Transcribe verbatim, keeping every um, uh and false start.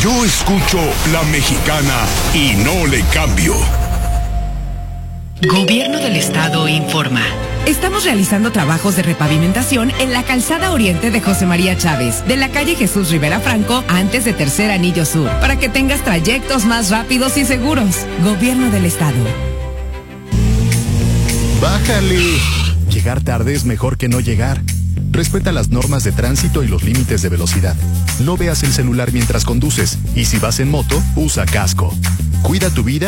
Yo escucho La Mexicana y no le cambio. Gobierno del Estado informa. Estamos realizando trabajos de repavimentación en la calzada oriente de José María Chávez, de la calle Jesús Rivera Franco, antes de Tercer Anillo Sur, para que tengas trayectos más rápidos y seguros. Gobierno del Estado. ¡Bájale! Llegar tarde es mejor que no llegar. Respeta las normas de tránsito y los límites de velocidad. No veas el celular mientras conduces. Y si vas en moto, usa casco. Cuida tu vida